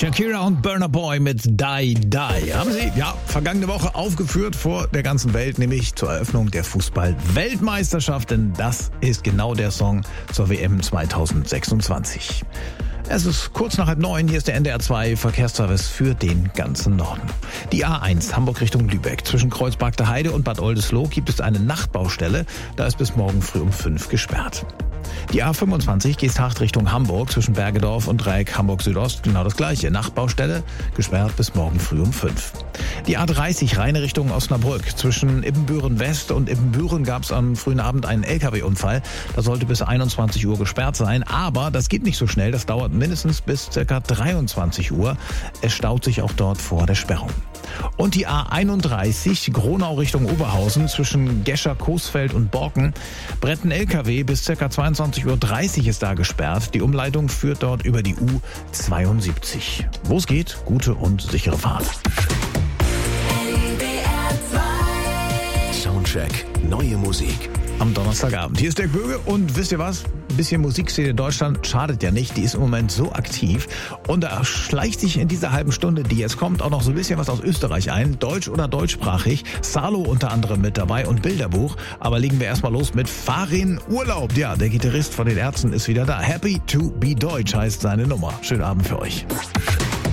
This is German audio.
Shakira und Burna Boy mit Die Die haben sie, vergangene Woche aufgeführt vor der ganzen Welt, nämlich zur Eröffnung der Fußball-Weltmeisterschaft, denn das ist genau der Song zur WM 2026. Es ist kurz nach 8:30, hier ist der NDR 2 Verkehrsservice für den ganzen Norden. Die A1 Hamburg Richtung Lübeck. Zwischen Kreuzberg Heide und Bad Oldesloe gibt es eine Nachtbaustelle, da ist bis morgen früh um 5 gesperrt. Die A25 Geesthacht Richtung Hamburg zwischen Bergedorf und Dreieck Hamburg Südost, genau das gleiche. Nachtbaustelle, gesperrt bis morgen früh um 5. Die A30 Rheine Richtung Osnabrück. Zwischen Ibbenbüren West und Ibbenbüren gab es am frühen Abend einen LKW-Unfall. Da sollte bis 21 Uhr gesperrt sein, aber das geht nicht so schnell. Das dauert mindestens bis ca. 23 Uhr. Es staut sich auch dort vor der Sperrung. Und die A31 Gronau Richtung Oberhausen zwischen Gescher, Coesfeld und Borken brennt ein LKW bis ca. 22:30 Uhr ist da gesperrt. Die Umleitung führt dort über die U72. Wo es geht, gute und sichere Fahrt. Soundcheck, neue Musik. Am Donnerstagabend. Hier ist der Böge und wisst ihr was? Ein bisschen Musikszene in Deutschland schadet ja nicht. Die ist im Moment so aktiv. Und da schleicht sich in dieser halben Stunde, die jetzt kommt, auch noch so ein bisschen was aus Österreich ein. Deutsch oder deutschsprachig. Salo unter anderem mit dabei und Bilderbuch. Aber legen wir erstmal los mit Farin Urlaub. Ja, der Gitarrist von den Ärzten ist wieder da. Happy to be Deutsch heißt seine Nummer. Schönen Abend für euch.